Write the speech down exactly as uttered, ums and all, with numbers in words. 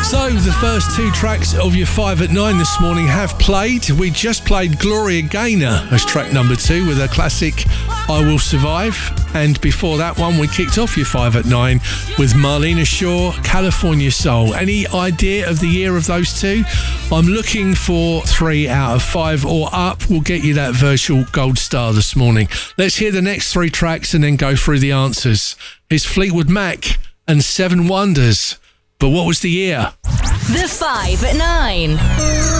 So, the first two tracks of your five at nine this morning have played. We just played Gloria Gaynor as track number two with her classic I Will Survive. And before that one, we kicked off your five at nine with Marlena Shaw, California Soul. Any idea of the year of those two? I'm looking for three out of five or up. We'll get you that virtual gold star this morning. Let's hear the next three tracks and then go through the answers. It's Fleetwood Mac and Seven Wonders. But what was the year? The five at nine.